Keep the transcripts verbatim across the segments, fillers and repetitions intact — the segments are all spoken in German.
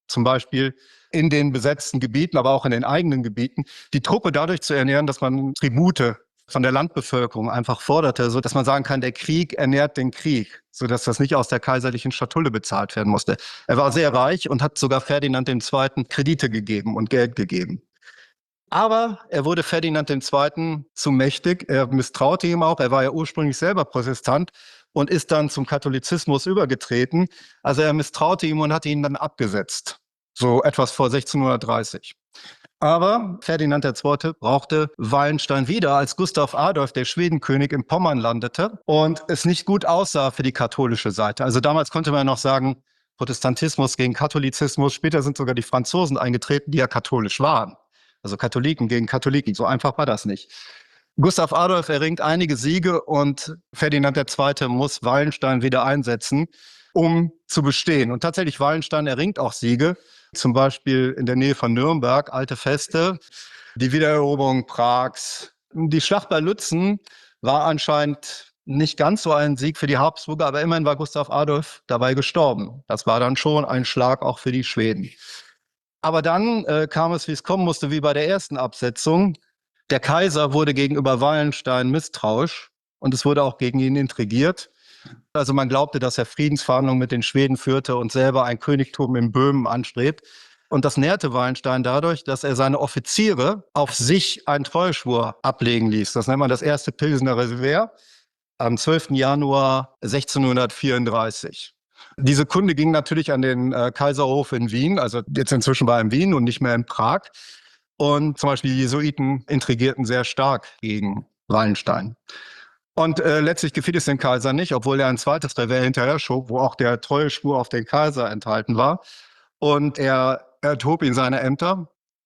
zum Beispiel in den besetzten Gebieten, aber auch in den eigenen Gebieten, die Truppe dadurch zu ernähren, dass man Tribute von der Landbevölkerung einfach forderte, so dass man sagen kann, der Krieg ernährt den Krieg, so dass das nicht aus der kaiserlichen Schatulle bezahlt werden musste. Er war sehr reich und hat sogar Ferdinand der Zweite. Kredite gegeben und Geld gegeben. Aber er wurde Ferdinand der Zweite. zu mächtig. Er misstraute ihm auch. Er war ja ursprünglich selber Protestant und ist dann zum Katholizismus übergetreten. Also er misstraute ihm und hat ihn dann abgesetzt. So etwas vor sechzehnhundertdreißig. Aber Ferdinand der Zweite. brauchte Wallenstein wieder, als Gustav Adolf, der Schwedenkönig, in Pommern landete und es nicht gut aussah für die katholische Seite. Also damals konnte man noch sagen, Protestantismus gegen Katholizismus. Später sind sogar die Franzosen eingetreten, die ja katholisch waren. Also Katholiken gegen Katholiken. So einfach war das nicht. Gustav Adolf erringt einige Siege und Ferdinand der Zweite. muss Wallenstein wieder einsetzen, um zu bestehen. Und tatsächlich, Wallenstein erringt auch Siege. Zum Beispiel in der Nähe von Nürnberg, alte Feste, die Wiedereroberung Prags. Die Schlacht bei Lützen war anscheinend nicht ganz so ein Sieg für die Habsburger, aber immerhin war Gustav Adolf dabei gestorben. Das war dann schon ein Schlag auch für die Schweden. Aber dann äh, kam es, wie es kommen musste, wie bei der ersten Absetzung. Der Kaiser wurde gegenüber Wallenstein misstrauisch und es wurde auch gegen ihn intrigiert. Also man glaubte, dass er Friedensverhandlungen mit den Schweden führte und selber ein Königtum in Böhmen anstrebt. Und das nährte Wallenstein dadurch, dass er seine Offiziere auf sich einen Treueschwur ablegen ließ. Das nennt man das erste Pilsener Reservoir am zwölften Januar sechzehnhundertvierunddreißig. Diese Kunde ging natürlich an den äh, Kaiserhof in Wien, also jetzt inzwischen war er in Wien und nicht mehr in Prag. Und zum Beispiel die Jesuiten intrigierten sehr stark gegen Wallenstein. Und äh, letztlich gefiel es dem Kaiser nicht, obwohl er ein zweites Revier hinterher schob, wo auch der Treueschwur auf den Kaiser enthalten war. Und er erhob ihn seine Ämter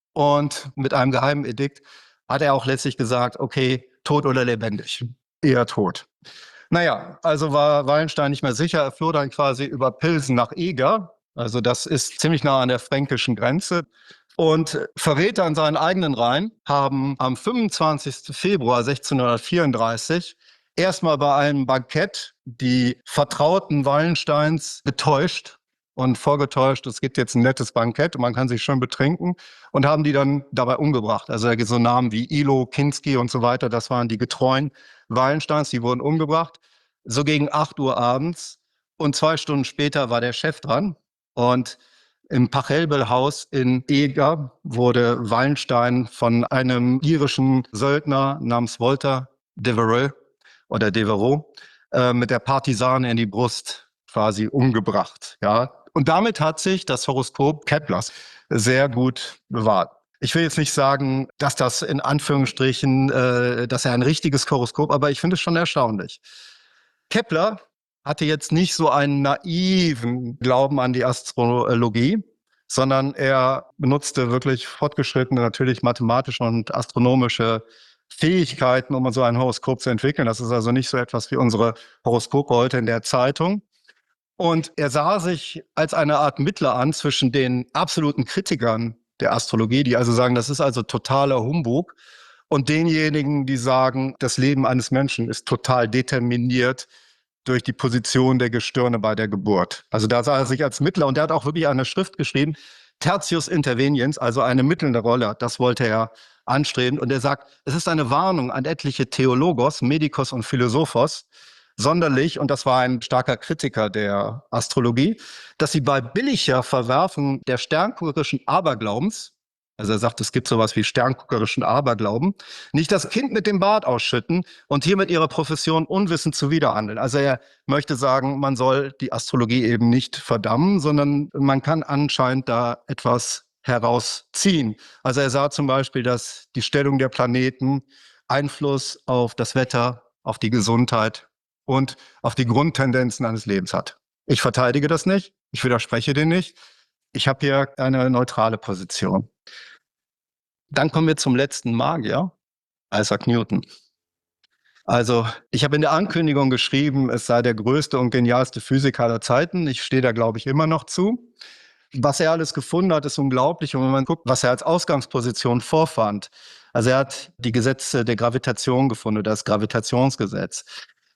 und mit einem geheimen Edikt hat er auch letztlich gesagt, okay, tot oder lebendig, eher tot. Naja, also war Wallenstein nicht mehr sicher, er floh dann quasi über Pilsen nach Eger, also das ist ziemlich nah an der fränkischen Grenze. Und Verräter in seinen eigenen Reihen haben am fünfundzwanzigsten Februar sechzehnhundertvierunddreißig erstmal bei einem Bankett die Vertrauten Wallensteins getäuscht und vorgetäuscht, es gibt jetzt ein nettes Bankett und man kann sich schön betrinken und haben die dann dabei umgebracht. Also so Namen wie Ilo, Kinski und so weiter, das waren die Getreuen Wallensteins, die wurden umgebracht. So gegen acht Uhr abends und zwei Stunden später war der Chef dran und im Pachelbel-Haus in Eger wurde Wallenstein von einem irischen Söldner namens Walter Devereux oder Devereux äh, mit der Partisane in die Brust quasi umgebracht. Ja. Und damit hat sich das Horoskop Keplers sehr gut bewahrt. Ich will jetzt nicht sagen, dass das in Anführungsstrichen, äh, dass er ein richtiges Horoskop, aber ich finde es schon erstaunlich. Kepler hatte jetzt nicht so einen naiven Glauben an die Astrologie, sondern er benutzte wirklich fortgeschrittene, natürlich mathematische und astronomische Fähigkeiten, um so ein Horoskop zu entwickeln. Das ist also nicht so etwas wie unsere Horoskope heute in der Zeitung. Und er sah sich als eine Art Mittler an zwischen den absoluten Kritikern der Astrologie, die also sagen, das ist also totaler Humbug, und denjenigen, die sagen, das Leben eines Menschen ist total determiniert durch die Position der Gestirne bei der Geburt. Also da sah er sich als Mittler und er hat auch wirklich eine Schrift geschrieben, Tertius Interveniens, also eine mittelnde Rolle, das wollte er anstreben. Und er sagt, es ist eine Warnung an etliche Theologos, Medikos und Philosophos, sonderlich, und das war ein starker Kritiker der Astrologie, dass sie bei billiger Verwerfung der sternguckerischen Aberglaubens, also er sagt, es gibt sowas wie sternguckerischen Aberglauben, nicht das Kind mit dem Bart ausschütten und hier mit ihrer Profession unwissend zuwiderhandeln. Also er möchte sagen, man soll die Astrologie eben nicht verdammen, sondern man kann anscheinend da etwas herausziehen. Also er sah zum Beispiel, dass die Stellung der Planeten Einfluss auf das Wetter, auf die Gesundheit und auf die Grundtendenzen eines Lebens hat. Ich verteidige das nicht, ich widerspreche dem nicht. Ich habe hier eine neutrale Position. Dann kommen wir zum letzten Magier, Isaac Newton. Also ich habe in der Ankündigung geschrieben, es sei der größte und genialste Physiker aller Zeiten. Ich stehe da, glaube ich, immer noch zu. Was er alles gefunden hat, ist unglaublich. Und wenn man guckt, was er als Ausgangsposition vorfand, also er hat die Gesetze der Gravitation gefunden, das Gravitationsgesetz.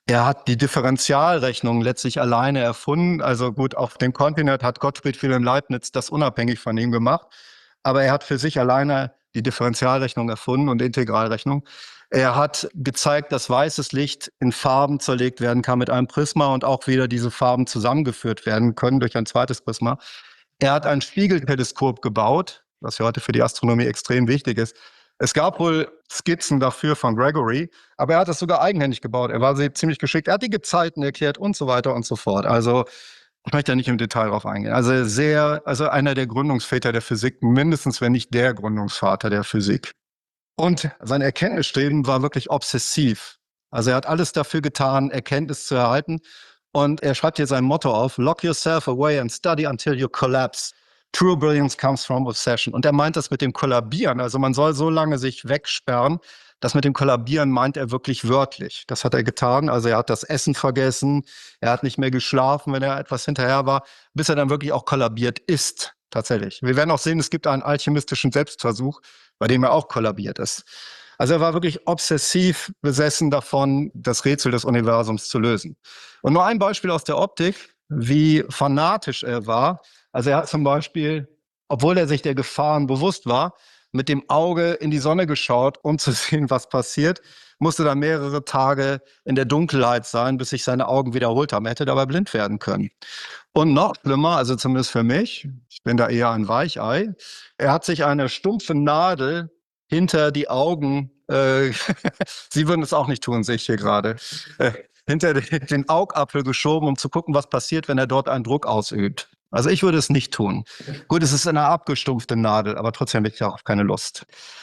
Er hat die Differentialrechnung letztlich alleine erfunden. Also gut, auf dem Kontinent hat Gottfried Wilhelm Leibniz das unabhängig von ihm gemacht. Aber er hat für sich alleine die Differentialrechnung erfunden und Integralrechnung. Er hat gezeigt, dass weißes Licht in Farben zerlegt werden kann mit einem Prisma und auch wieder diese Farben zusammengeführt werden können durch ein zweites Prisma. Er hat ein Spiegelteleskop gebaut, was ja heute für die Astronomie extrem wichtig ist. Es gab wohl Skizzen dafür von Gregory, aber er hat das sogar eigenhändig gebaut. Er war sehr, ziemlich geschickt. Er hat die Gezeiten erklärt und so weiter und so fort. Also ich möchte da nicht im Detail drauf eingehen. Also sehr, also einer der Gründungsväter der Physik, mindestens wenn nicht der Gründungsvater der Physik. Und sein Erkenntnisstreben war wirklich obsessiv. Also er hat alles dafür getan, Erkenntnis zu erhalten. Und er schreibt hier sein Motto auf: Lock yourself away and study until you collapse. True brilliance comes from obsession. Und er meint das mit dem Kollabieren. Also man soll so lange sich wegsperren. Das mit dem Kollabieren meint er wirklich wörtlich. Das hat er getan. Also er hat das Essen vergessen. Er hat nicht mehr geschlafen, wenn er etwas hinterher war, bis er dann wirklich auch kollabiert ist. Tatsächlich. Wir werden auch sehen, es gibt einen alchemistischen Selbstversuch, bei dem er auch kollabiert ist. Also er war wirklich obsessiv besessen davon, das Rätsel des Universums zu lösen. Und nur ein Beispiel aus der Optik, wie fanatisch er war. Also er hat zum Beispiel, obwohl er sich der Gefahren bewusst war, mit dem Auge in die Sonne geschaut, um zu sehen, was passiert, musste dann mehrere Tage in der Dunkelheit sein, bis sich seine Augen wiederholt haben. Er hätte dabei blind werden können. Und noch schlimmer, also zumindest für mich, ich bin da eher ein Weichei, er hat sich eine stumpfe Nadel hinter die Augen, äh, Sie würden es auch nicht tun, sehe ich hier gerade, äh, hinter den Augapfel geschoben, um zu gucken, was passiert, wenn er dort einen Druck ausübt. Also ich würde es nicht tun. Gut, es ist eine abgestumpfte Nadel, aber trotzdem habe ich darauf keine Lust.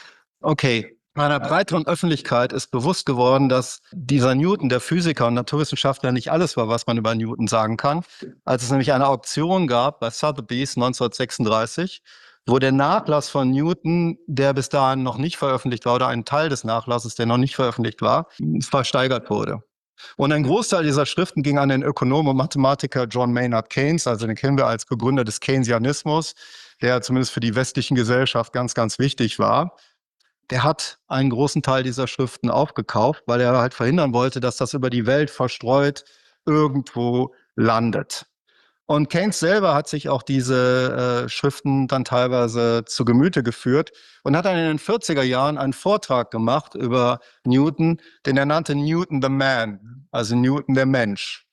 Okay, meiner breiteren Öffentlichkeit ist bewusst geworden, dass dieser Newton, der Physiker und Naturwissenschaftler, nicht alles war, was man über Newton sagen kann. Als es nämlich eine Auktion gab bei Sotheby's neunzehnhundertsechsunddreißig, wo der Nachlass von Newton, der bis dahin noch nicht veröffentlicht war, oder ein Teil des Nachlasses, der noch nicht veröffentlicht war, versteigert wurde. Und ein Großteil dieser Schriften ging an den Ökonom und Mathematiker John Maynard Keynes, also den kennen wir als Begründer des Keynesianismus, der zumindest für die westlichen Gesellschaft ganz, ganz wichtig war. Der hat einen großen Teil dieser Schriften aufgekauft, weil er halt verhindern wollte, dass das über die Welt verstreut irgendwo landet. Und Keynes selber hat sich auch diese äh, Schriften dann teilweise zu Gemüte geführt und hat dann in den vierziger Jahren einen Vortrag gemacht über Newton, den er nannte Newton the Man, also Newton der Mensch.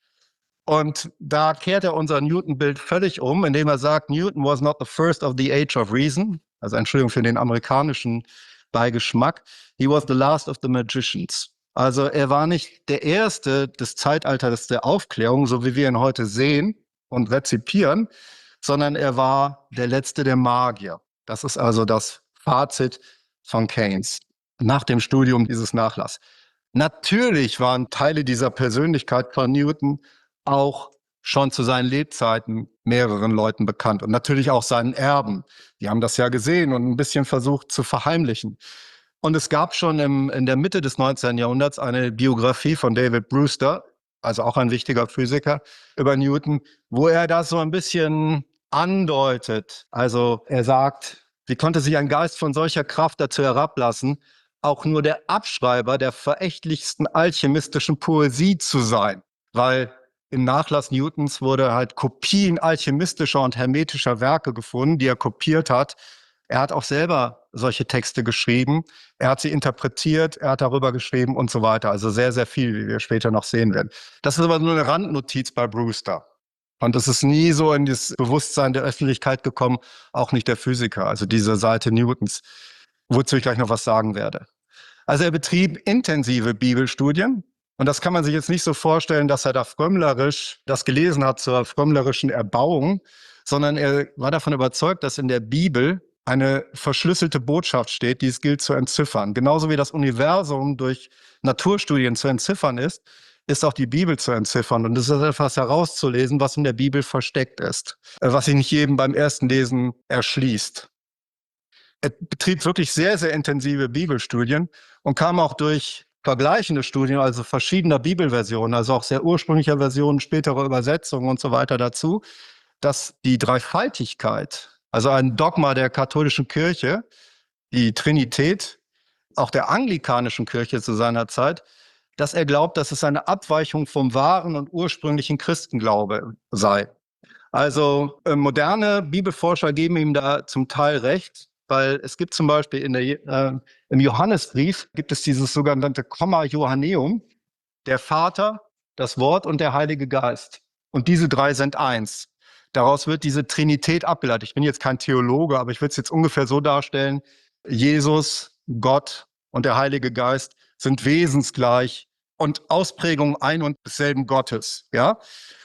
Und da kehrt er unser Newton-Bild völlig um, indem er sagt, Newton was not the first of the age of reason, also Entschuldigung für den amerikanischen Beigeschmack, he was the last of the magicians. Also er war nicht der Erste des Zeitalters der Aufklärung, so wie wir ihn heute sehen und rezipieren, sondern er war der Letzte der Magier. Das ist also das Fazit von Keynes nach dem Studium dieses Nachlasses. Natürlich waren Teile dieser Persönlichkeit von Newton auch schon zu seinen Lebzeiten mehreren Leuten bekannt und natürlich auch seinen Erben. Die haben das ja gesehen und ein bisschen versucht zu verheimlichen. Und es gab schon im, in der Mitte des neunzehnten Jahrhunderts eine Biografie von David Brewster, also auch ein wichtiger Physiker, über Newton, wo er das so ein bisschen andeutet. Also er sagt, wie konnte sich ein Geist von solcher Kraft dazu herablassen, auch nur der Abschreiber der verächtlichsten alchemistischen Poesie zu sein? Weil im Nachlass Newtons wurde halt Kopien alchemistischer und hermetischer Werke gefunden, die er kopiert hat. Er hat auch selber solche Texte geschrieben. Er hat sie interpretiert, er hat darüber geschrieben und so weiter. Also sehr, sehr viel, wie wir später noch sehen werden. Das ist aber nur eine Randnotiz bei Brewster. Und das ist nie so in das Bewusstsein der Öffentlichkeit gekommen, auch nicht der Physiker, also diese Seite Newtons, wozu ich gleich noch was sagen werde. Also er betrieb intensive Bibelstudien. Und das kann man sich jetzt nicht so vorstellen, dass er da frömmlerisch das gelesen hat zur frömmlerischen Erbauung, sondern er war davon überzeugt, dass in der Bibel eine verschlüsselte Botschaft steht, die es gilt zu entziffern. Genauso wie das Universum durch Naturstudien zu entziffern ist, ist auch die Bibel zu entziffern. Und es ist etwas herauszulesen, was in der Bibel versteckt ist, was sich nicht jedem beim ersten Lesen erschließt. Er betrieb wirklich sehr, sehr intensive Bibelstudien und kam auch durch vergleichende Studien, also verschiedener Bibelversionen, also auch sehr ursprünglicher Versionen, spätere Übersetzungen und so weiter dazu, dass die Dreifaltigkeit, also ein Dogma der katholischen Kirche, die Trinität, auch der anglikanischen Kirche zu seiner Zeit, dass er glaubt, dass es eine Abweichung vom wahren und ursprünglichen Christenglaube sei. Also äh, moderne Bibelforscher geben ihm da zum Teil recht, weil es gibt zum Beispiel in der, äh, im Johannesbrief gibt es dieses sogenannte Komma Johanneum, der Vater, das Wort und der Heilige Geist. Und diese drei sind eins. Daraus wird diese Trinität abgeleitet. Ich bin jetzt kein Theologe, aber ich würde es jetzt ungefähr so darstellen: Jesus, Gott und der Heilige Geist sind wesensgleich und Ausprägungen ein und desselben Gottes, ja?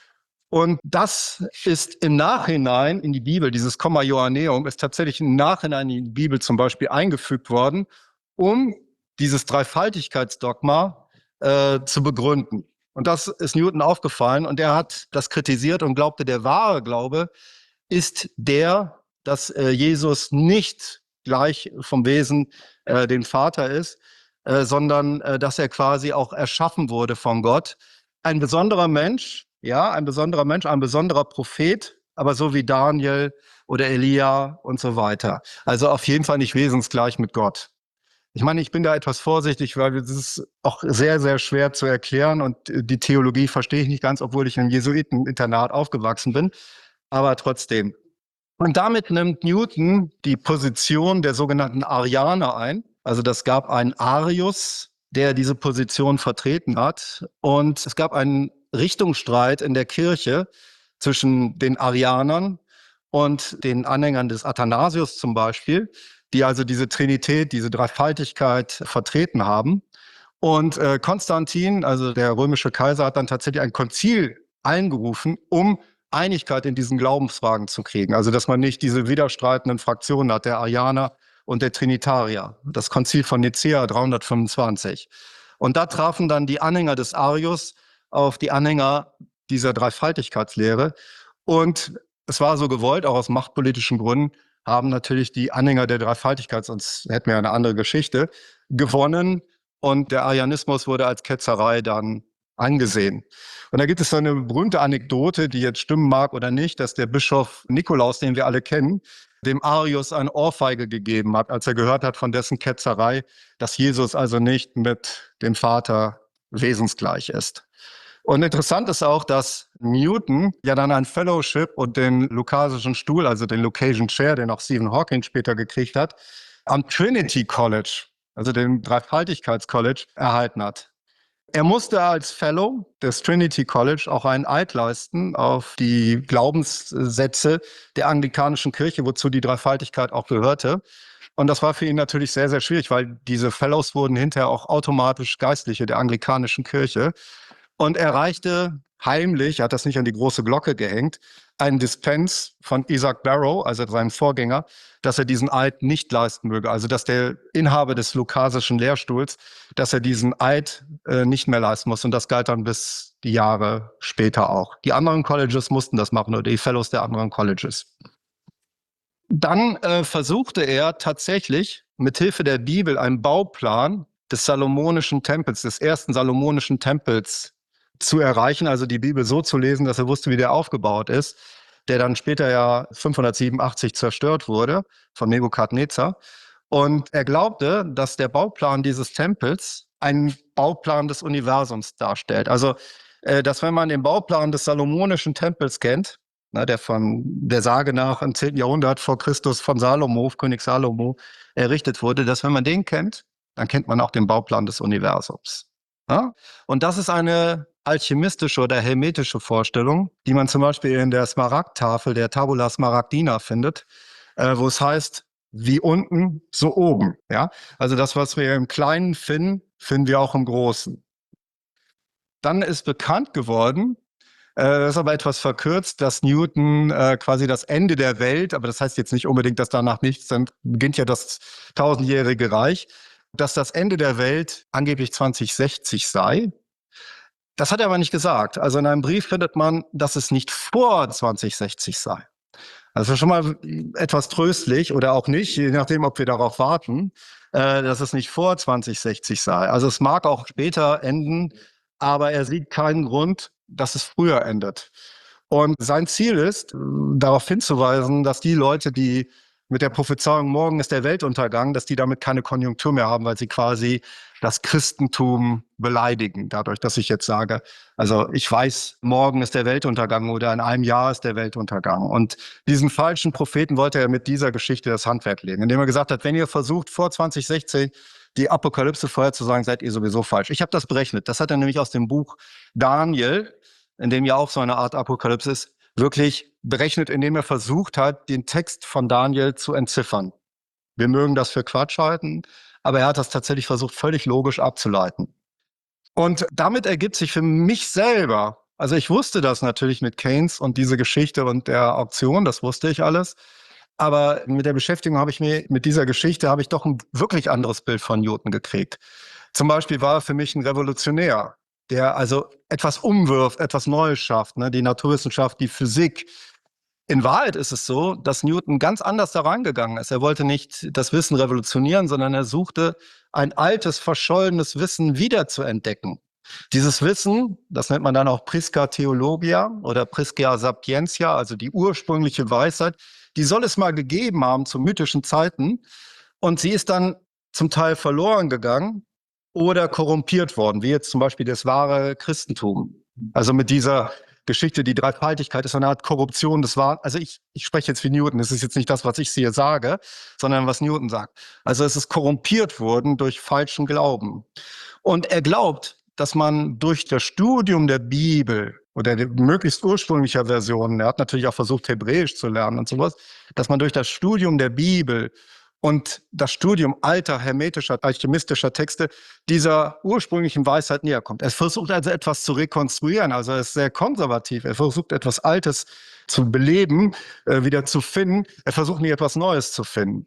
Und das ist im Nachhinein in die Bibel, dieses Komma Johanneum ist tatsächlich im Nachhinein in die Bibel zum Beispiel eingefügt worden, um dieses Dreifaltigkeitsdogma äh, zu begründen. Und das ist Newton aufgefallen und er hat das kritisiert und glaubte, der wahre Glaube ist der, dass äh, Jesus nicht gleich vom Wesen äh, dem Vater ist, äh, sondern äh, dass er quasi auch erschaffen wurde von Gott. Ein besonderer Mensch, ja, ein besonderer Mensch, ein besonderer Prophet, aber so wie Daniel oder Elia und so weiter. Also auf jeden Fall nicht wesensgleich mit Gott. Ich meine, ich bin da etwas vorsichtig, weil es ist auch sehr, sehr schwer zu erklären und die Theologie verstehe ich nicht ganz, obwohl ich im Jesuiteninternat aufgewachsen bin, aber trotzdem. Und damit nimmt Newton die Position der sogenannten Arianer ein. Also das gab einen Arius, der diese Position vertreten hat. Und es gab einen Richtungsstreit in der Kirche zwischen den Arianern und den Anhängern des Athanasius zum Beispiel, die also diese Trinität, diese Dreifaltigkeit vertreten haben. Und äh, Konstantin, also der römische Kaiser, hat dann tatsächlich ein Konzil eingerufen, um Einigkeit in diesen Glaubensfragen zu kriegen. Also dass man nicht diese widerstreitenden Fraktionen hat, der Arianer und der Trinitarier. Das Konzil von Nicäa dreihundertfünfundzwanzig. Und da trafen dann die Anhänger des Arius auf die Anhänger dieser Dreifaltigkeitslehre. Und es war so gewollt, auch aus machtpolitischen Gründen, haben natürlich die Anhänger der Dreifaltigkeit, sonst hätten wir ja eine andere Geschichte, gewonnen. Und der Arianismus wurde als Ketzerei dann angesehen. Und da gibt es so eine berühmte Anekdote, die jetzt stimmen mag oder nicht, dass der Bischof Nikolaus, den wir alle kennen, dem Arius eine Ohrfeige gegeben hat, als er gehört hat von dessen Ketzerei, dass Jesus also nicht mit dem Vater wesensgleich ist. Und interessant ist auch, dass Newton ja dann ein Fellowship und den Lukasischen Stuhl, also den Lucasian Chair, den auch Stephen Hawking später gekriegt hat, am Trinity College, also dem Dreifaltigkeitscollege, erhalten hat. Er musste als Fellow des Trinity College auch einen Eid leisten auf die Glaubenssätze der anglikanischen Kirche, wozu die Dreifaltigkeit auch gehörte. Und das war für ihn natürlich sehr, sehr schwierig, weil diese Fellows wurden hinterher auch automatisch Geistliche der anglikanischen Kirche. Und er reichte heimlich, er hat das nicht an die große Glocke gehängt, einen Dispens von Isaac Barrow, also seinem Vorgänger, dass er diesen Eid nicht leisten möge. Also dass der Inhaber des lukasischen Lehrstuhls, dass er diesen Eid äh, nicht mehr leisten muss. Und das galt dann bis die Jahre später auch. Die anderen Colleges mussten das machen, oder die Fellows der anderen Colleges. Dann äh, versuchte er tatsächlich mithilfe der Bibel einen Bauplan des Salomonischen Tempels, des ersten Salomonischen Tempels zu erreichen, also die Bibel so zu lesen, dass er wusste, wie der aufgebaut ist, der dann später ja fünfhundertsiebenundachtzig zerstört wurde von Nebukadnezar. Und er glaubte, dass der Bauplan dieses Tempels einen Bauplan des Universums darstellt. Also, äh, dass wenn man den Bauplan des Salomonischen Tempels kennt, na, der von der Sage nach im zehnten Jahrhundert vor Christus von Salomo, König Salomo, errichtet wurde, dass wenn man den kennt, dann kennt man auch den Bauplan des Universums. Ja? Und das ist eine alchemistische oder hermetische Vorstellung, die man zum Beispiel in der Smaragdtafel der Tabula Smaragdina findet, äh, wo es heißt, wie unten, so oben. Ja? Also das, was wir im Kleinen finden, finden wir auch im Großen. Dann ist bekannt geworden, äh, das ist aber etwas verkürzt, dass Newton äh, quasi das Ende der Welt, aber das heißt jetzt nicht unbedingt, dass danach nichts, dann beginnt ja das tausendjährige Reich, dass das Ende der Welt angeblich zwanzig sechzig sei. Das hat er aber nicht gesagt. Also in einem Brief findet man, dass es nicht vor zwanzig sechzig sei. Also schon mal etwas tröstlich oder auch nicht, je nachdem, ob wir darauf warten, äh, dass es nicht vor zwanzig sechzig sei. Also es mag auch später enden, aber er sieht keinen Grund, dass es früher endet. Und sein Ziel ist, darauf hinzuweisen, dass die Leute, die mit der Prophezeiung, morgen ist der Weltuntergang, dass die damit keine Konjunktur mehr haben, weil sie quasi das Christentum beleidigen, dadurch, dass ich jetzt sage, also ich weiß, morgen ist der Weltuntergang oder in einem Jahr ist der Weltuntergang. Und diesen falschen Propheten wollte er mit dieser Geschichte das Handwerk legen, indem er gesagt hat, wenn ihr versucht, vor zwanzig sechzehn die Apokalypse vorherzusagen, seid ihr sowieso falsch. Ich habe das berechnet. Das hat er nämlich aus dem Buch Daniel, in dem ja auch so eine Art Apokalypse ist, wirklich berechnet, indem er versucht hat, den Text von Daniel zu entziffern. Wir mögen das für Quatsch halten, aber er hat das tatsächlich versucht, völlig logisch abzuleiten. Und damit ergibt sich für mich selber, also ich wusste das natürlich mit Keynes und diese Geschichte und der Auktion, das wusste ich alles. Aber mit der Beschäftigung habe ich mir, mit dieser Geschichte habe ich doch ein wirklich anderes Bild von Newton gekriegt. Zum Beispiel war er für mich ein Revolutionär, der also etwas umwirft, etwas Neues schafft, ne? Die Naturwissenschaft, die Physik. In Wahrheit ist es so, dass Newton ganz anders da reingegangen ist. Er wollte nicht das Wissen revolutionieren, sondern er suchte, ein altes, verschollenes Wissen wieder zu entdecken. Dieses Wissen, das nennt man dann auch Prisca Theologia oder Prisca Sapientia, also die ursprüngliche Weisheit, die soll es mal gegeben haben zu mythischen Zeiten. Und sie ist dann zum Teil verloren gegangen oder korrumpiert worden, wie jetzt zum Beispiel das wahre Christentum. Also mit dieser Geschichte, die Dreifaltigkeit ist so eine Art Korruption des Wahren. Also ich, ich spreche jetzt wie Newton, das ist jetzt nicht das, was ich hier sage, sondern was Newton sagt. Also es ist korrumpiert worden durch falschen Glauben. Und er glaubt, dass man durch das Studium der Bibel oder der möglichst ursprünglicher Versionen, er hat natürlich auch versucht, Hebräisch zu lernen und sowas, dass man durch das Studium der Bibel und das Studium alter, hermetischer, alchemistischer Texte dieser ursprünglichen Weisheit näher kommt. Er versucht also etwas zu rekonstruieren, also er ist sehr konservativ. Er versucht etwas Altes zu beleben, äh, wieder zu finden. Er versucht nie etwas Neues zu finden.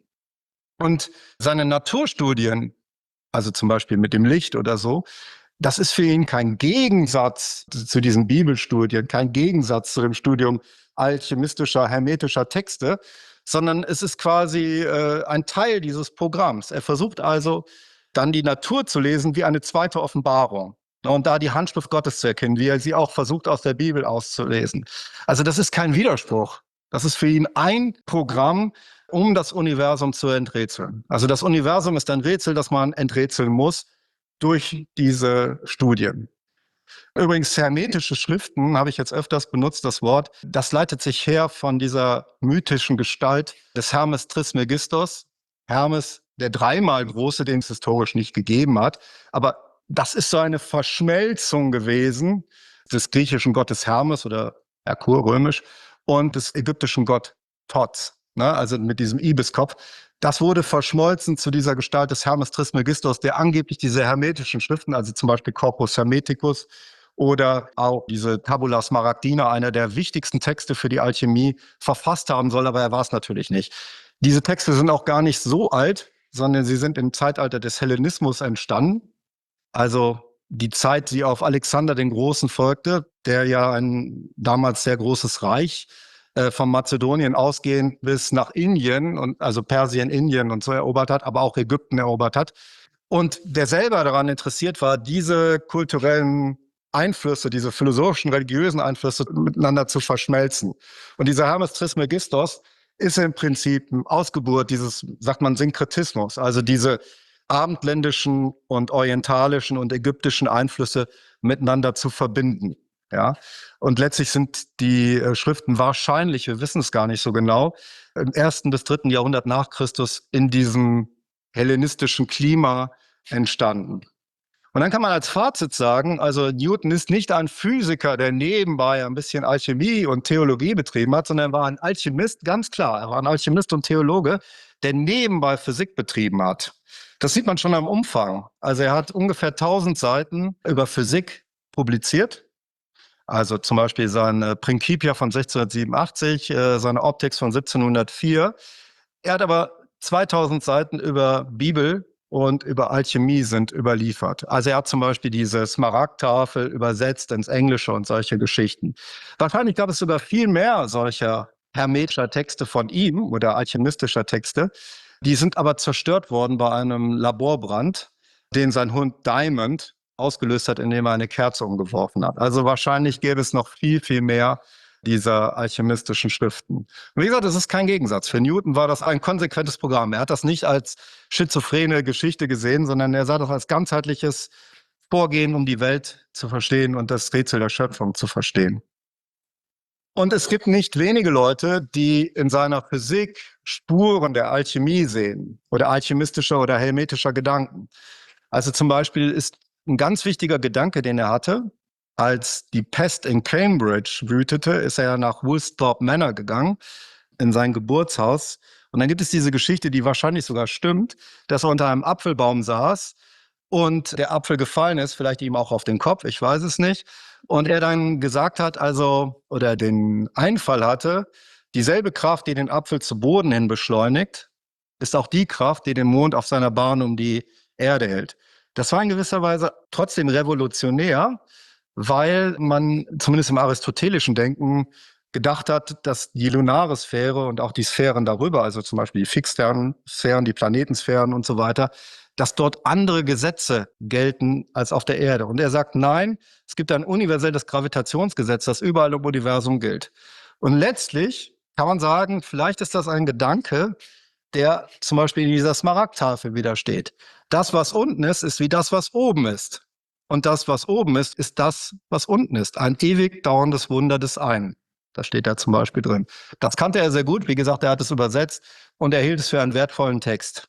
Und seine Naturstudien, also zum Beispiel mit dem Licht oder so, das ist für ihn kein Gegensatz zu diesen Bibelstudien, kein Gegensatz zu dem Studium alchemistischer, hermetischer Texte, sondern es ist quasi äh, ein Teil dieses Programms. Er versucht also dann die Natur zu lesen wie eine zweite Offenbarung und da die Handschrift Gottes zu erkennen, wie er sie auch versucht aus der Bibel auszulesen. Also das ist kein Widerspruch. Das ist für ihn ein Programm, um das Universum zu enträtseln. Also das Universum ist ein Rätsel, das man enträtseln muss durch diese Studien. Übrigens, hermetische Schriften habe ich jetzt öfters benutzt, das Wort. Das leitet sich her von dieser mythischen Gestalt des Hermes Trismegistos. Hermes, der dreimal große, den es historisch nicht gegeben hat. Aber das ist so eine Verschmelzung gewesen des griechischen Gottes Hermes oder Merkur, römisch, und des ägyptischen Gott Thoth, ne? Also mit diesem Ibiskopf. Das wurde verschmolzen zu dieser Gestalt des Hermes Trismegistos, der angeblich diese hermetischen Schriften, also zum Beispiel Corpus Hermeticus oder auch diese Tabula Smaragdina, einer der wichtigsten Texte für die Alchemie, verfasst haben soll, aber er war es natürlich nicht. Diese Texte sind auch gar nicht so alt, sondern sie sind im Zeitalter des Hellenismus entstanden. Also die Zeit, die auf Alexander den Großen folgte, der ja ein damals sehr großes Reich äh, von Mazedonien ausgehend bis nach Indien, und also Persien, Indien und so erobert hat, aber auch Ägypten erobert hat. Und der selber daran interessiert war, diese kulturellen Einflüsse, diese philosophischen, religiösen Einflüsse miteinander zu verschmelzen. Und dieser Hermes Trismegistos ist im Prinzip eine Ausgeburt dieses, sagt man, Synkretismus, also diese abendländischen und orientalischen und ägyptischen Einflüsse miteinander zu verbinden. Ja, und letztlich sind die äh, Schriften wahrscheinlich, wir wissen es gar nicht so genau, im ersten bis dritten Jahrhundert nach Christus in diesem hellenistischen Klima entstanden. Und dann kann man als Fazit sagen, also Newton ist nicht ein Physiker, der nebenbei ein bisschen Alchemie und Theologie betrieben hat, sondern er war ein Alchemist, ganz klar. Er war ein Alchemist und Theologe, der nebenbei Physik betrieben hat. Das sieht man schon am Umfang. Also er hat ungefähr tausend Seiten über Physik publiziert. Also zum Beispiel sein Principia von sechzehnhundertsiebenundachtzig, äh, seine Optics von siebzehnhundertvier. Er hat aber zweitausend Seiten über Bibel und über Alchemie sind überliefert. Also er hat zum Beispiel diese Smaragdtafel übersetzt ins Englische und solche Geschichten. Wahrscheinlich gab es sogar viel mehr solcher hermetischer Texte von ihm oder alchemistischer Texte. Die sind aber zerstört worden bei einem Laborbrand, den sein Hund Diamond ausgelöst hat, indem er eine Kerze umgeworfen hat. Also wahrscheinlich gäbe es noch viel, viel mehr dieser alchemistischen Schriften. Und wie gesagt, das ist kein Gegensatz. Für Newton war das ein konsequentes Programm. Er hat das nicht als schizophrene Geschichte gesehen, sondern er sah das als ganzheitliches Vorgehen, um die Welt zu verstehen und das Rätsel der Schöpfung zu verstehen. Und es gibt nicht wenige Leute, die in seiner Physik Spuren der Alchemie sehen oder alchemistischer oder hermetischer Gedanken. Also zum Beispiel ist ein ganz wichtiger Gedanke, den er hatte, als die Pest in Cambridge wütete, ist er nach Woolsthorpe Manor gegangen, in sein Geburtshaus. Und dann gibt es diese Geschichte, die wahrscheinlich sogar stimmt, dass er unter einem Apfelbaum saß und der Apfel gefallen ist, vielleicht ihm auch auf den Kopf, ich weiß es nicht. Und er dann gesagt hat, also, oder den Einfall hatte, dieselbe Kraft, die den Apfel zu Boden hin beschleunigt, ist auch die Kraft, die den Mond auf seiner Bahn um die Erde hält. Das war in gewisser Weise trotzdem revolutionär, weil man zumindest im aristotelischen Denken gedacht hat, dass die lunare Sphäre und auch die Sphären darüber, also zum Beispiel die Fixsternsphären, die Planetensphären und so weiter, dass dort andere Gesetze gelten als auf der Erde. Und er sagt, nein, es gibt ein universelles Gravitationsgesetz, das überall im Universum gilt. Und letztlich kann man sagen, vielleicht ist das ein Gedanke, der zum Beispiel in dieser Smaragdtafel widersteht. Das, was unten ist, ist wie das, was oben ist. Und das, was oben ist, ist das, was unten ist. Ein ewig dauerndes Wunder des einen. Das steht da zum Beispiel drin. Das kannte er sehr gut. Wie gesagt, er hat es übersetzt und er hielt es für einen wertvollen Text.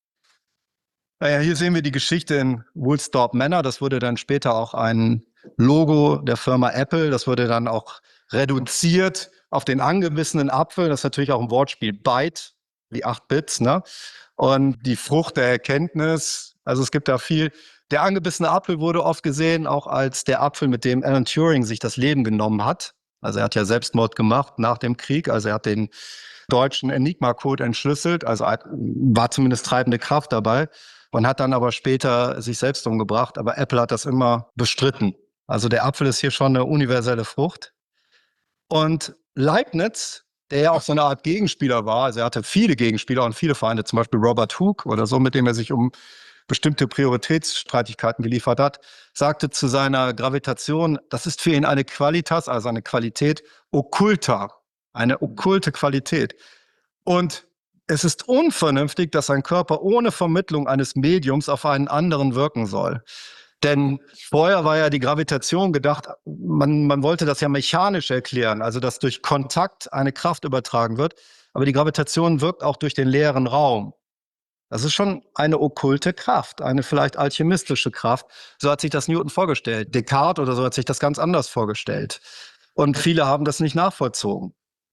Naja, hier sehen wir die Geschichte in Woolsthorpe Manor. Das wurde dann später auch ein Logo der Firma Apple. Das wurde dann auch reduziert auf den angebissenen Apfel. Das ist natürlich auch ein Wortspiel. Byte, wie acht Bits, ne? Und die Frucht der Erkenntnis. Also es gibt da viel. Der angebissene Apfel wurde oft gesehen auch als der Apfel, mit dem Alan Turing sich das Leben genommen hat. Also er hat ja Selbstmord gemacht nach dem Krieg. Also er hat den deutschen Enigma-Code entschlüsselt. Also war zumindest treibende Kraft dabei. Und hat dann aber später sich selbst umgebracht. Aber Apple hat das immer bestritten. Also der Apfel ist hier schon eine universelle Frucht. Und Leibniz, der ja auch so eine Art Gegenspieler war, also er hatte viele Gegenspieler und viele Feinde, zum Beispiel Robert Hooke oder so, mit dem er sich um bestimmte Prioritätsstreitigkeiten geliefert hat, sagte zu seiner Gravitation, das ist für ihn eine Qualitas, also eine Qualität occulta, eine okkulte Qualität. Und es ist unvernünftig, dass ein Körper ohne Vermittlung eines Mediums auf einen anderen wirken soll. Denn vorher war ja die Gravitation gedacht, man, man wollte das ja mechanisch erklären, also dass durch Kontakt eine Kraft übertragen wird. Aber die Gravitation wirkt auch durch den leeren Raum. Das ist schon eine okkulte Kraft, eine vielleicht alchemistische Kraft. So hat sich das Newton vorgestellt. Descartes oder so hat sich das ganz anders vorgestellt. Und viele haben das nicht nachvollzogen.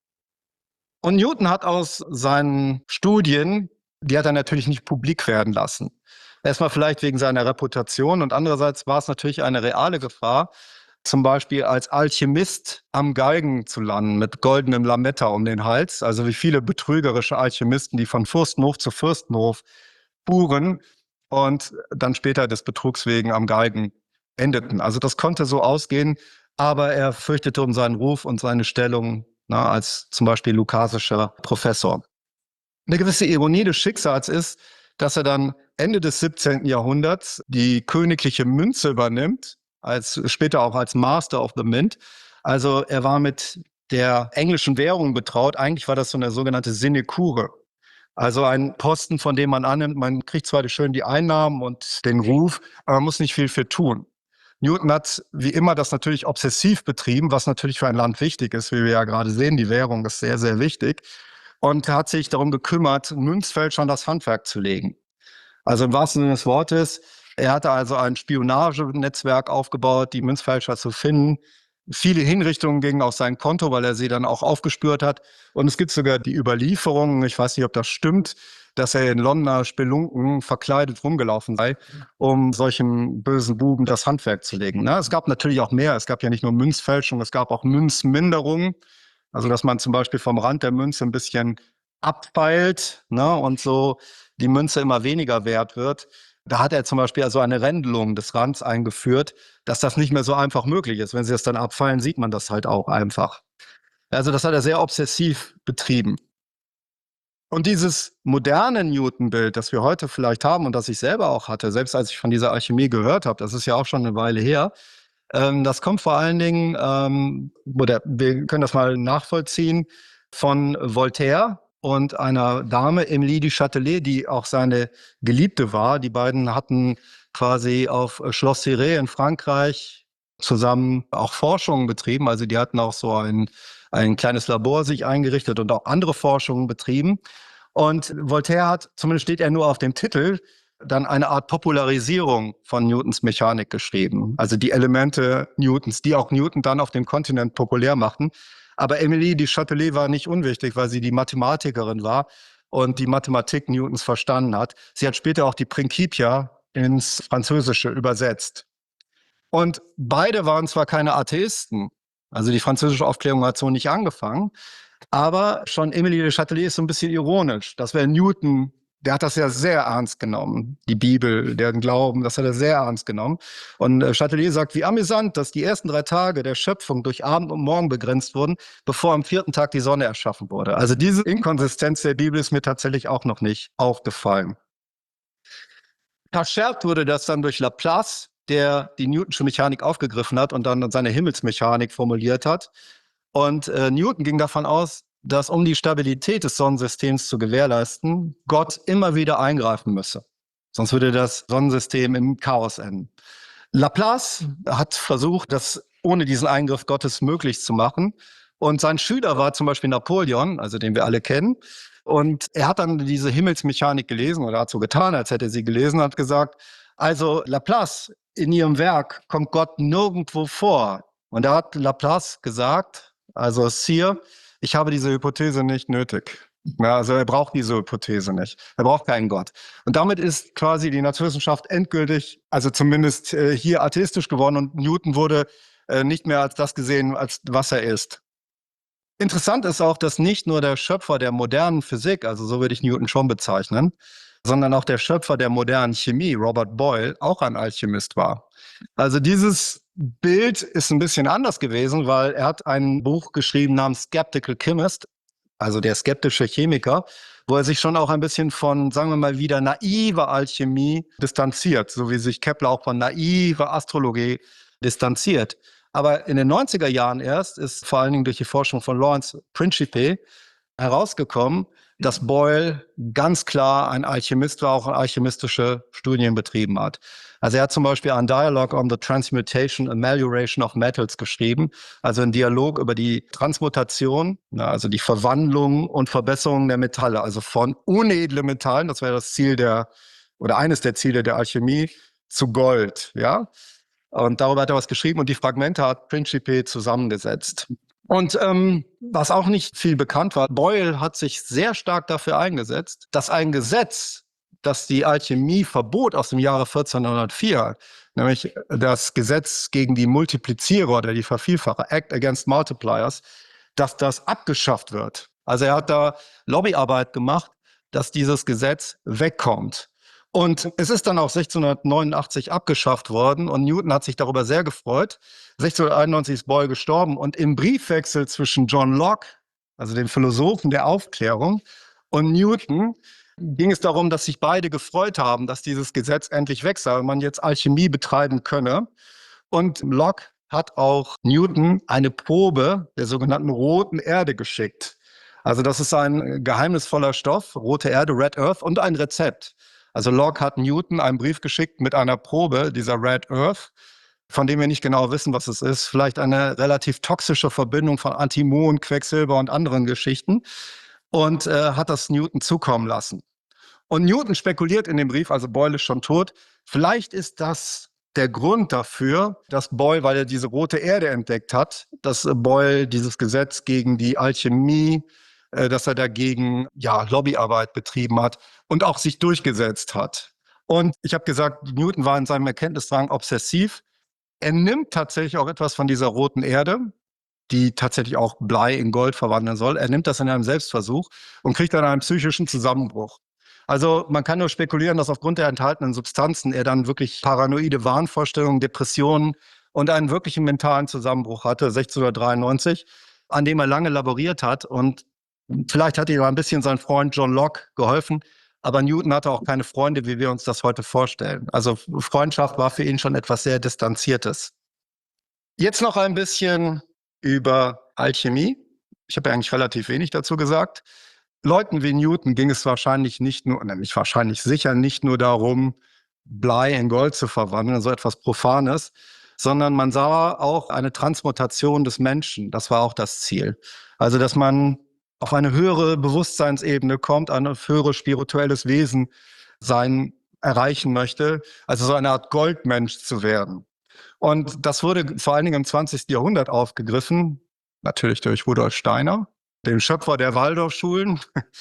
Und Newton hat aus seinen Studien, die hat er natürlich nicht publik werden lassen. Erstmal vielleicht wegen seiner Reputation und andererseits war es natürlich eine reale Gefahr, zum Beispiel als Alchemist am Galgen zu landen mit goldenem Lametta um den Hals. Also wie viele betrügerische Alchemisten, die von Fürstenhof zu Fürstenhof fuhren und dann später des Betrugs wegen am Galgen endeten. Also das konnte so ausgehen, aber er fürchtete um seinen Ruf und seine Stellung, na, als zum Beispiel lukasischer Professor. Eine gewisse Ironie des Schicksals ist, dass er dann Ende des siebzehnten Jahrhunderts die königliche Münze übernimmt, als später auch als Master of the Mint. Also er war mit der englischen Währung betraut. Eigentlich war das so eine sogenannte Sinekure. Also ein Posten, von dem man annimmt, man kriegt zwar schön die Einnahmen und den Ruf, aber man muss nicht viel für tun. Newton hat wie immer das natürlich obsessiv betrieben, was natürlich für ein Land wichtig ist, wie wir ja gerade sehen. Die Währung ist sehr, sehr wichtig. Und hat sich darum gekümmert, Münzfälschern das Handwerk zu legen. Also im wahrsten Sinne des Wortes, er hatte also ein Spionagenetzwerk aufgebaut, die Münzfälscher zu finden. Viele Hinrichtungen gingen auf sein Konto, weil er sie dann auch aufgespürt hat. Und es gibt sogar die Überlieferung, ich weiß nicht, ob das stimmt, dass er in Londoner Spelunken verkleidet rumgelaufen sei, um solchen bösen Buben das Handwerk zu legen. Es gab natürlich auch mehr. Es gab ja nicht nur Münzfälschung, es gab auch Münzminderung. Also dass man zum Beispiel vom Rand der Münze ein bisschen abfeilt, ne, und so die Münze immer weniger wert wird. Da hat er zum Beispiel also eine Rändelung des Rands eingeführt, dass das nicht mehr so einfach möglich ist. Wenn sie das dann abfallen, sieht man das halt auch einfach. Also das hat er sehr obsessiv betrieben. Und dieses moderne Newton-Bild, das wir heute vielleicht haben und das ich selber auch hatte, selbst als ich von dieser Alchemie gehört habe, das ist ja auch schon eine Weile her, Ähm, das kommt vor allen Dingen, ähm, oder wir können das mal nachvollziehen, von Voltaire und einer Dame, Emilie du Châtelet, die auch seine Geliebte war. Die beiden hatten quasi auf Schloss Cirey in Frankreich zusammen auch Forschungen betrieben. Also die hatten auch so ein, ein kleines Labor sich eingerichtet und auch andere Forschungen betrieben. Und Voltaire hat, zumindest steht er nur auf dem Titel, dann eine Art Popularisierung von Newtons Mechanik geschrieben. Also die Elemente Newtons, die auch Newton dann auf dem Kontinent populär machten. Aber Emilie du Châtelet war nicht unwichtig, weil sie die Mathematikerin war und die Mathematik Newtons verstanden hat. Sie hat später auch die Principia ins Französische übersetzt. Und beide waren zwar keine Atheisten, also die französische Aufklärung hat so nicht angefangen, aber schon Emilie du Châtelet ist so ein bisschen ironisch. Das wäre Newton, der hat das ja sehr ernst genommen. Die Bibel, den Glauben, das hat er sehr ernst genommen. Und äh, Châtelet sagt, wie amüsant, dass die ersten drei Tage der Schöpfung durch Abend und Morgen begrenzt wurden, bevor am vierten Tag die Sonne erschaffen wurde. Also diese Inkonsistenz der Bibel ist mir tatsächlich auch noch nicht aufgefallen. Verschärft wurde das dann durch Laplace, der die Newtonsche Mechanik aufgegriffen hat und dann seine Himmelsmechanik formuliert hat. Und äh, Newton ging davon aus, dass um die Stabilität des Sonnensystems zu gewährleisten, Gott immer wieder eingreifen müsse. Sonst würde das Sonnensystem im Chaos enden. Laplace hat versucht, das ohne diesen Eingriff Gottes möglich zu machen. Und sein Schüler war zum Beispiel Napoleon, also den wir alle kennen. Und er hat dann diese Himmelsmechanik gelesen oder hat so getan, als hätte er sie gelesen, hat gesagt, also Laplace, in ihrem Werk kommt Gott nirgendwo vor. Und da hat Laplace gesagt, also Sire, ich habe diese Hypothese nicht nötig. Ja, also er braucht diese Hypothese nicht. Er braucht keinen Gott. Und damit ist quasi die Naturwissenschaft endgültig, also zumindest äh, hier atheistisch geworden und Newton wurde äh, nicht mehr als das gesehen, als was er ist. Interessant ist auch, dass nicht nur der Schöpfer der modernen Physik, also so würde ich Newton schon bezeichnen, sondern auch der Schöpfer der modernen Chemie, Robert Boyle, auch ein Alchemist war. Also dieses Bild ist ein bisschen anders gewesen, weil er hat ein Buch geschrieben namens Skeptical Chemist, also der skeptische Chemiker, wo er sich schon auch ein bisschen von, sagen wir mal, wieder naiver Alchemie distanziert, so wie sich Kepler auch von naiver Astrologie distanziert. Aber in den neunziger Jahren erst ist vor allen Dingen durch die Forschung von Lawrence Principe herausgekommen, dass Boyle ganz klar ein Alchemist war, auch alchemistische Studien betrieben hat. Also er hat zum Beispiel ein Dialogue on the Transmutation and Amelioration of Metals geschrieben, also ein Dialog über die Transmutation, also die Verwandlung und Verbesserung der Metalle, also von unedlen Metallen, das wäre das Ziel der, oder eines der Ziele der Alchemie, zu Gold, ja. Und darüber hat er was geschrieben und die Fragmente hat Principe zusammengesetzt. Und ähm, was auch nicht viel bekannt war, Boyle hat sich sehr stark dafür eingesetzt, dass ein Gesetz, das die Alchemie verbot aus dem Jahre vierzehnhundertvier, nämlich das Gesetz gegen die Multiplizierer oder die Vervielfacher, Act Against Multipliers, dass das abgeschafft wird. Also er hat da Lobbyarbeit gemacht, dass dieses Gesetz wegkommt. Und es ist dann auch sechzehnhundertneunundachtzig abgeschafft worden und Newton hat sich darüber sehr gefreut. sechzehnhunderteinundneunzig ist Boyle gestorben und im Briefwechsel zwischen John Locke, also dem Philosophen der Aufklärung, und Newton ging es darum, dass sich beide gefreut haben, dass dieses Gesetz endlich weg sei und man jetzt Alchemie betreiben könne. Und Locke hat auch Newton eine Probe der sogenannten roten Erde geschickt. Also das ist ein geheimnisvoller Stoff, rote Erde, Red Earth, und ein Rezept. Also Locke hat Newton einen Brief geschickt mit einer Probe dieser Red Earth, von dem wir nicht genau wissen, was es ist. Vielleicht eine relativ toxische Verbindung von Antimon, Quecksilber und anderen Geschichten. Und äh, hat das Newton zukommen lassen. Und Newton spekuliert in dem Brief, also Boyle ist schon tot, vielleicht ist das der Grund dafür, dass Boyle, weil er diese rote Erde entdeckt hat, dass Boyle dieses Gesetz gegen die Alchemie, äh, dass er dagegen ja Lobbyarbeit betrieben hat und auch sich durchgesetzt hat. Und ich habe gesagt, Newton war in seinem Erkenntnisdrang obsessiv. Er nimmt tatsächlich auch etwas von dieser roten Erde, die tatsächlich auch Blei in Gold verwandeln soll. Er nimmt das in einem Selbstversuch und kriegt dann einen psychischen Zusammenbruch. Also man kann nur spekulieren, dass aufgrund der enthaltenen Substanzen er dann wirklich paranoide Wahnvorstellungen, Depressionen und einen wirklichen mentalen Zusammenbruch hatte, sechzehnhundertdreiundneunzig, an dem er lange laboriert hat. Und vielleicht hat ihm ein bisschen sein Freund John Locke geholfen, aber Newton hatte auch keine Freunde, wie wir uns das heute vorstellen. Also Freundschaft war für ihn schon etwas sehr Distanziertes. Jetzt noch ein bisschen über Alchemie. Ich habe ja eigentlich relativ wenig dazu gesagt. Leuten wie Newton ging es wahrscheinlich nicht nur, nämlich wahrscheinlich sicher nicht nur darum, Blei in Gold zu verwandeln, so etwas Profanes, sondern man sah auch eine Transmutation des Menschen. Das war auch das Ziel. Also, dass man auf eine höhere Bewusstseinsebene kommt, ein höheres spirituelles Wesen sein erreichen möchte, also so eine Art Goldmensch zu werden. Und das wurde vor allen Dingen im zwanzigsten Jahrhundert aufgegriffen, natürlich durch Rudolf Steiner, dem Schöpfer der Waldorfschulen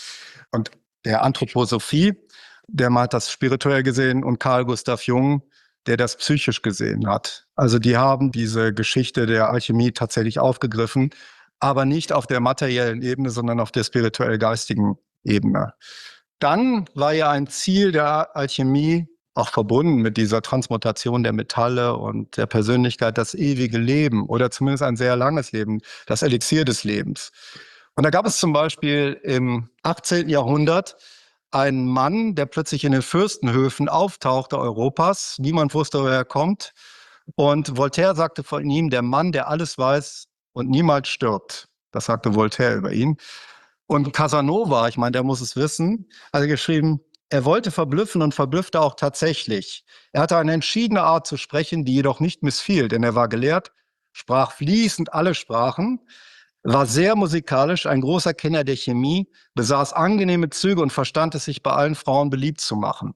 und der Anthroposophie. Der mal hat das spirituell gesehen, und Carl Gustav Jung, der das psychisch gesehen hat. Also die haben diese Geschichte der Alchemie tatsächlich aufgegriffen, aber nicht auf der materiellen Ebene, sondern auf der spirituell-geistigen Ebene. Dann war ja ein Ziel der Alchemie, auch verbunden mit dieser Transmutation der Metalle und der Persönlichkeit, das ewige Leben oder zumindest ein sehr langes Leben, das Elixier des Lebens. Und da gab es zum Beispiel im achtzehnten Jahrhundert einen Mann, der plötzlich in den Fürstenhöfen auftauchte Europas. Niemand wusste, woher er kommt. Und Voltaire sagte von ihm, der Mann, der alles weiß und niemals stirbt. Das sagte Voltaire über ihn. Und Casanova, ich meine, der muss es wissen, hat geschrieben, er wollte verblüffen und verblüffte auch tatsächlich. Er hatte eine entschiedene Art zu sprechen, die jedoch nicht missfiel, denn er war gelehrt, sprach fließend alle Sprachen, war sehr musikalisch, ein großer Kenner der Chemie, besaß angenehme Züge und verstand es, sich bei allen Frauen beliebt zu machen.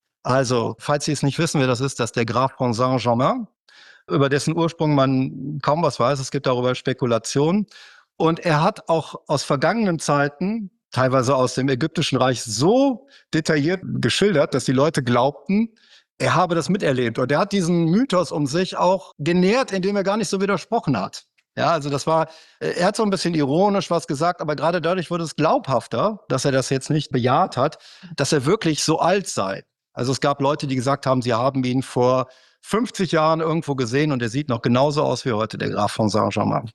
Also, falls Sie es nicht wissen, wer das ist, das ist der Graf von Saint-Germain, über dessen Ursprung man kaum was weiß. Es gibt darüber Spekulationen. Und er hat auch aus vergangenen Zeiten, teilweise aus dem Ägyptischen Reich, so detailliert geschildert, dass die Leute glaubten, er habe das miterlebt. Und er hat diesen Mythos um sich auch genährt, indem er gar nicht so widersprochen hat. Ja, also das war, er hat so ein bisschen ironisch was gesagt, aber gerade dadurch wurde es glaubhafter, dass er das jetzt nicht bejaht hat, dass er wirklich so alt sei. Also es gab Leute, die gesagt haben, sie haben ihn vor fünfzig Jahren irgendwo gesehen und er sieht noch genauso aus wie heute, der Graf von Saint-Germain.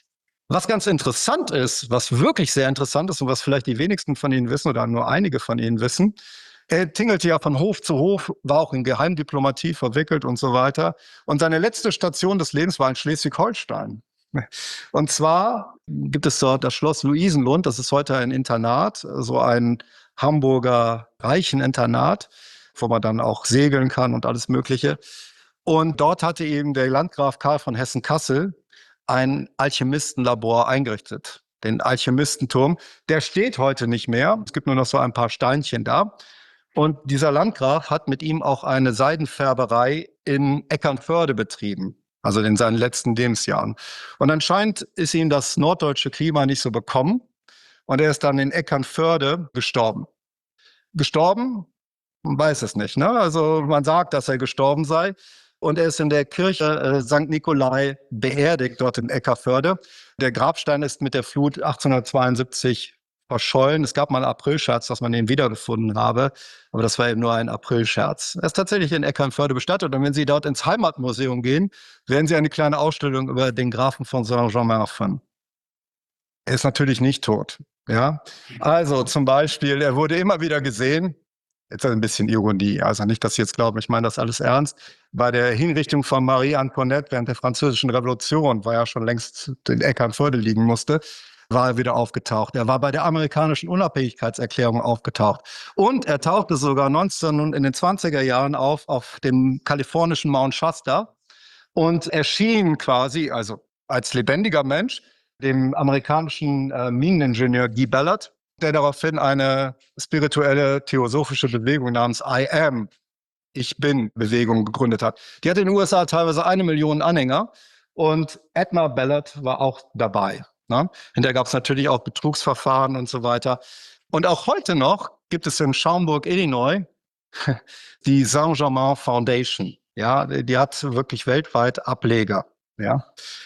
Was ganz interessant ist, was wirklich sehr interessant ist und was vielleicht die wenigsten von Ihnen wissen oder nur einige von Ihnen wissen, er tingelte ja von Hof zu Hof, war auch in Geheimdiplomatie verwickelt und so weiter. Und seine letzte Station des Lebens war in Schleswig-Holstein. Und zwar gibt es dort das Schloss Luisenlund, das ist heute ein Internat, so ein Hamburger Reicheninternat, wo man dann auch segeln kann und alles Mögliche. Und dort hatte eben der Landgraf Karl von Hessen-Kassel ein Alchemistenlabor eingerichtet, den Alchemistenturm. Der steht heute nicht mehr. Es gibt nur noch so ein paar Steinchen da. Und dieser Landgraf hat mit ihm auch eine Seidenfärberei in Eckernförde betrieben, also in seinen letzten Lebensjahren. Und anscheinend ist ihm das norddeutsche Klima nicht so bekommen. Und er ist dann in Eckernförde gestorben. Gestorben? Man weiß es nicht, ne? Also man sagt, dass er gestorben sei. Und er ist in der Kirche äh, Sankt Nikolai beerdigt, dort in Eckerförde. Der Grabstein ist mit der Flut achtzehnhundertzweiundsiebzig verschollen. Es gab mal einen Aprilscherz, dass man ihn wiedergefunden habe, aber das war eben nur ein Aprilscherz. Er ist tatsächlich in Eckernförde bestattet, und wenn Sie dort ins Heimatmuseum gehen, werden Sie eine kleine Ausstellung über den Grafen von Saint-Germain finden. Er ist natürlich nicht tot. Ja, also zum Beispiel, er wurde immer wieder gesehen, jetzt ein bisschen Ironie, also nicht, dass Sie jetzt glauben, ich meine das alles ernst, bei der Hinrichtung von Marie Antoinette während der Französischen Revolution, weil er schon längst in Eckernförde liegen musste, war er wieder aufgetaucht. Er war bei der amerikanischen Unabhängigkeitserklärung aufgetaucht. Und er tauchte sogar neunzehn in den zwanziger Jahren auf, auf dem kalifornischen Mount Shasta und erschien quasi, also als lebendiger Mensch, dem amerikanischen äh, Mineningenieur Guy Ballard, der daraufhin eine spirituelle theosophische Bewegung namens I Am, Ich Bin Bewegung gegründet hat. Die hat in den U S A teilweise eine Million Anhänger, und Edna Ballard war auch dabei. Ne? Hinterher gab es natürlich auch Betrugsverfahren und so weiter. Und auch heute noch gibt es in Schaumburg, Illinois, die Saint-Germain Foundation. Ja, die hat wirklich weltweit Ableger. Ja.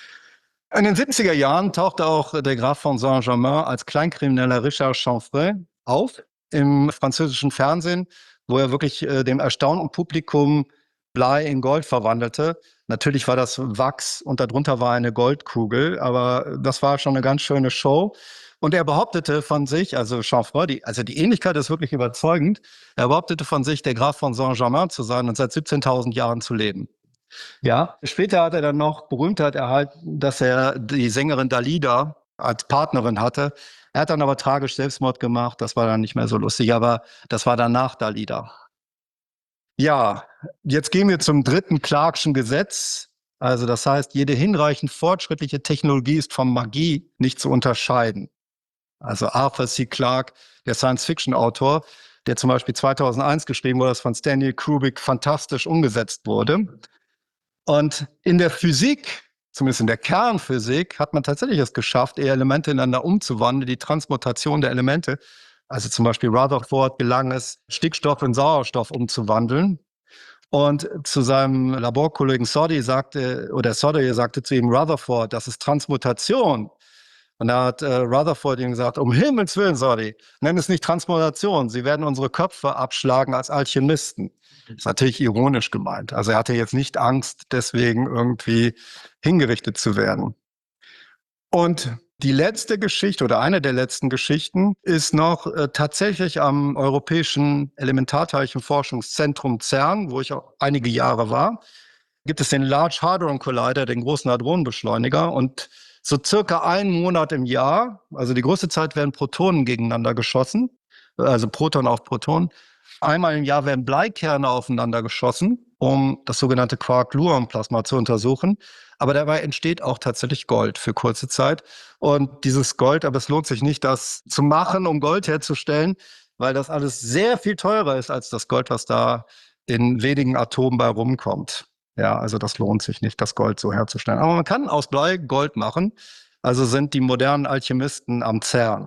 In den siebziger Jahren tauchte auch der Graf von Saint-Germain als Kleinkrimineller Richard Chanfray auf im französischen Fernsehen, wo er wirklich äh, dem erstaunten Publikum Blei in Gold verwandelte. Natürlich war das Wachs und darunter war eine Goldkugel, aber das war schon eine ganz schöne Show. Und er behauptete von sich, also Chanfray, die, also die Ähnlichkeit ist wirklich überzeugend, er behauptete von sich, der Graf von Saint-Germain zu sein und seit siebzehntausend Jahren zu leben. Ja, später hat er dann noch Berühmtheit erhalten, dass er die Sängerin Dalida als Partnerin hatte. Er hat dann aber tragisch Selbstmord gemacht. Das war dann nicht mehr so lustig, aber das war dann nach Dalida. Ja, jetzt gehen wir zum dritten Clark'schen Gesetz. Also das heißt, jede hinreichend fortschrittliche Technologie ist von Magie nicht zu unterscheiden. Also Arthur C. Clarke, der Science-Fiction-Autor, der zum Beispiel zweitausendeins geschrieben wurde, das von Stanley Kubrick fantastisch umgesetzt wurde. Und in der Physik, zumindest in der Kernphysik, hat man tatsächlich es geschafft, Elemente ineinander umzuwandeln, die Transmutation der Elemente. Also zum Beispiel Rutherford gelang es, Stickstoff in Sauerstoff umzuwandeln. Und zu seinem Laborkollegen Soddy sagte, oder Soddy sagte zu ihm, Rutherford, das ist Transmutation. Und da hat äh, Rutherford ihm gesagt, um Himmels Willen, Soddy, nenn es nicht Transmutation. Sie werden unsere Köpfe abschlagen als Alchemisten. Das ist natürlich ironisch gemeint. Also er hatte jetzt nicht Angst, deswegen irgendwie hingerichtet zu werden. Und die letzte Geschichte oder eine der letzten Geschichten ist noch äh, tatsächlich am Europäischen Elementarteilchenforschungszentrum CERN, wo ich auch einige Jahre war, gibt es den Large Hadron Collider, den großen Hadronenbeschleuniger. Und so circa einen Monat im Jahr, also die größte Zeit, werden Protonen gegeneinander geschossen, also Proton auf Proton. Einmal im Jahr werden Bleikerne aufeinander geschossen, um das sogenannte Quark-Gluon-Plasma zu untersuchen. Aber dabei entsteht auch tatsächlich Gold für kurze Zeit. Und dieses Gold, aber es lohnt sich nicht, das zu machen, um Gold herzustellen, weil das alles sehr viel teurer ist als das Gold, was da in wenigen Atomen bei rumkommt. Ja, also das lohnt sich nicht, das Gold so herzustellen. Aber man kann aus Blei Gold machen. Also sind die modernen Alchemisten am CERN.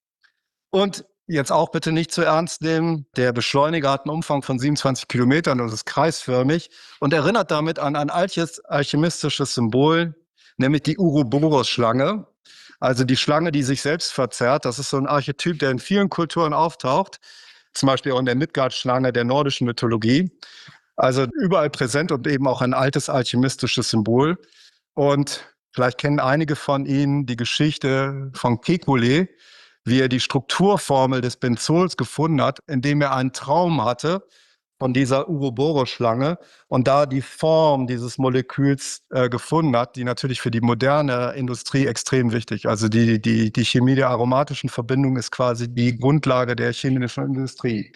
Und jetzt auch bitte nicht zu ernst nehmen. Der Beschleuniger hat einen Umfang von siebenundzwanzig Kilometern und ist kreisförmig und erinnert damit an ein altes alchemistisches Symbol, nämlich die Ouroboros-Schlange. Also die Schlange, die sich selbst verzehrt. Das ist so ein Archetyp, der in vielen Kulturen auftaucht. Zum Beispiel auch in der Midgard-Schlange der nordischen Mythologie. Also überall präsent und eben auch ein altes alchemistisches Symbol. Und vielleicht kennen einige von Ihnen die Geschichte von Kekulé, wie er die Strukturformel des Benzols gefunden hat, indem er einen Traum hatte von dieser Ouroboros-Schlange und da die Form dieses Moleküls äh, gefunden hat, die natürlich für die moderne Industrie extrem wichtig. Also die, die, die Chemie der aromatischen Verbindung ist quasi die Grundlage der chemischen Industrie.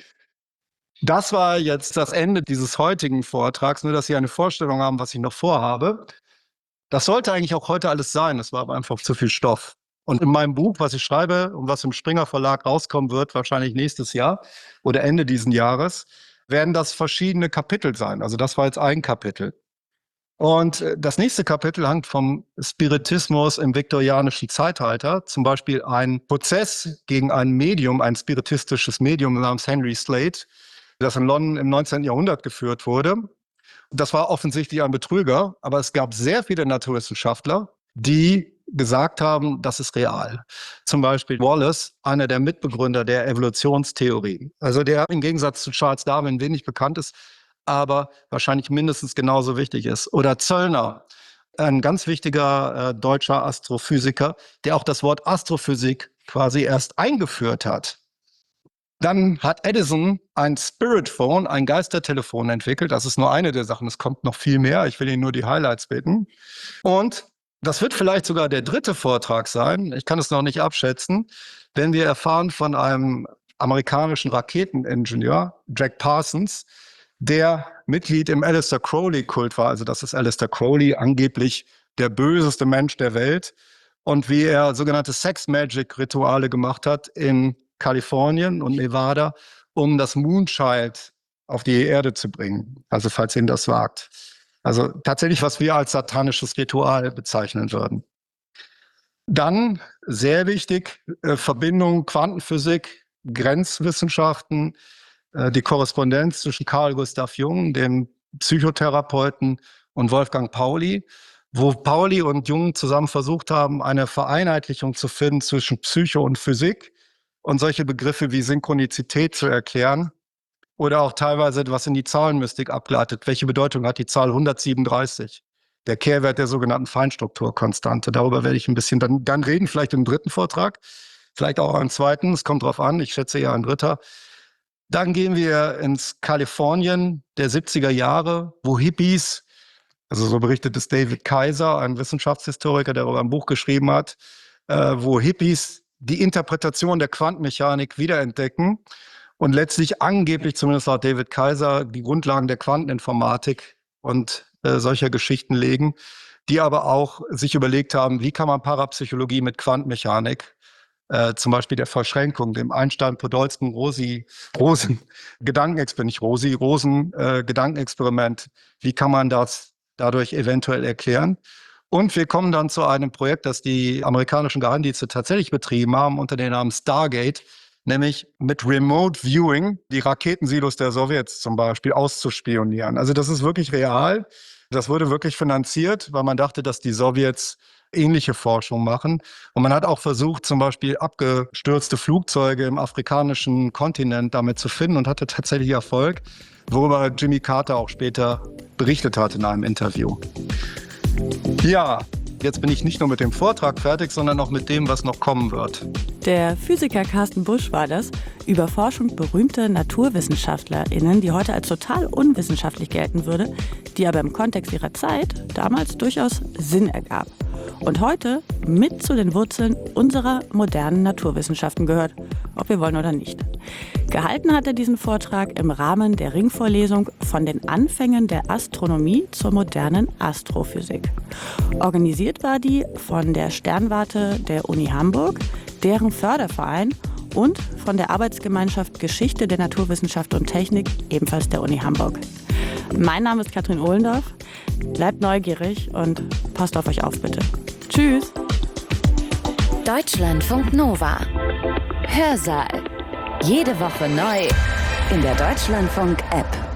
Das war jetzt das Ende dieses heutigen Vortrags, nur dass Sie eine Vorstellung haben, was ich noch vorhabe. Das sollte eigentlich auch heute alles sein, es war aber einfach zu viel Stoff. Und in meinem Buch, was ich schreibe und was im Springer Verlag rauskommen wird, wahrscheinlich nächstes Jahr oder Ende diesen Jahres, werden das verschiedene Kapitel sein. Also das war jetzt ein Kapitel. Und das nächste Kapitel handelt vom Spiritismus im viktorianischen Zeitalter, zum Beispiel ein Prozess gegen ein Medium, ein spiritistisches Medium namens Henry Slade, das in London im neunzehnten Jahrhundert geführt wurde. Das war offensichtlich ein Betrüger, aber es gab sehr viele Naturwissenschaftler, die gesagt haben, das ist real. Zum Beispiel Wallace, einer der Mitbegründer der Evolutionstheorie. Also der im Gegensatz zu Charles Darwin wenig bekannt ist, aber wahrscheinlich mindestens genauso wichtig ist. Oder Zöllner, ein ganz wichtiger äh, deutscher Astrophysiker, der auch das Wort Astrophysik quasi erst eingeführt hat. Dann hat Edison ein Spirit Phone, ein Geistertelefon entwickelt. Das ist nur eine der Sachen. Es kommt noch viel mehr. Ich will Ihnen nur die Highlights bitten. Und das wird vielleicht sogar der dritte Vortrag sein. Ich kann es noch nicht abschätzen, wenn wir erfahren von einem amerikanischen Raketeningenieur, Jack Parsons, der Mitglied im Aleister Crowley-Kult war. Also das ist Aleister Crowley, angeblich der böseste Mensch der Welt. Und wie er sogenannte Sex-Magic-Rituale gemacht hat in Kalifornien und Nevada, um das Moonchild auf die Erde zu bringen. Also falls Ihnen das wagt. Also tatsächlich, was wir als satanisches Ritual bezeichnen würden. Dann, sehr wichtig, äh, Verbindung Quantenphysik, Grenzwissenschaften, äh, die Korrespondenz zwischen Carl Gustav Jung, dem Psychotherapeuten, und Wolfgang Pauli, wo Pauli und Jung zusammen versucht haben, eine Vereinheitlichung zu finden zwischen Psycho und Physik und solche Begriffe wie Synchronizität zu erklären oder auch teilweise was in die Zahlenmystik abgeleitet. Welche Bedeutung hat die Zahl hundertsiebenunddreißig? Der Kehrwert der sogenannten Feinstrukturkonstante. Darüber werde ich ein bisschen dann, dann reden, vielleicht im dritten Vortrag, vielleicht auch im zweiten. Es kommt drauf an, ich schätze eher ein dritter. Dann gehen wir ins Kalifornien der siebziger Jahre, wo Hippies Also so berichtet es David Kaiser, ein Wissenschaftshistoriker, der darüber ein Buch geschrieben hat, äh, wo Hippies die Interpretation der Quantenmechanik wiederentdecken und letztlich angeblich, zumindest laut David Kaiser, die Grundlagen der Quanteninformatik und äh, solcher Geschichten legen, die aber auch sich überlegt haben, wie kann man Parapsychologie mit Quantenmechanik, äh, zum Beispiel der Verschränkung, dem Einstein-Podolsky-Rosen Rosen Gedankenexperiment, nicht Rosi, Rosen äh, Gedankenexperiment, wie kann man das dadurch eventuell erklären? Und wir kommen dann zu einem Projekt, das die amerikanischen Geheimdienste tatsächlich betrieben haben, unter dem Namen Stargate, nämlich mit Remote Viewing die Raketensilos der Sowjets zum Beispiel auszuspionieren. Also das ist wirklich real. Das wurde wirklich finanziert, weil man dachte, dass die Sowjets ähnliche Forschung machen. Und man hat auch versucht, zum Beispiel abgestürzte Flugzeuge im afrikanischen Kontinent damit zu finden und hatte tatsächlich Erfolg, worüber Jimmy Carter auch später berichtet hat in einem Interview. Ja, jetzt bin ich nicht nur mit dem Vortrag fertig, sondern auch mit dem, was noch kommen wird. Der Physiker Carsten Busch war das, über Forschung berühmte NaturwissenschaftlerInnen, die heute als total unwissenschaftlich gelten würde, die aber im Kontext ihrer Zeit damals durchaus Sinn ergab. Und heute mit zu den Wurzeln unserer modernen Naturwissenschaften gehört, ob wir wollen oder nicht. Gehalten hat er diesen Vortrag im Rahmen der Ringvorlesung von den Anfängen der Astronomie zur modernen Astrophysik. Organisiert war die von der Sternwarte der Uni Hamburg, deren Förderverein und von der Arbeitsgemeinschaft Geschichte der Naturwissenschaft und Technik, ebenfalls der Uni Hamburg. Mein Name ist Katrin Ohlendorf. Bleibt neugierig und passt auf euch auf, bitte. Tschüss! Deutschlandfunk Nova. Hörsaal. Jede Woche neu in der Deutschlandfunk-App.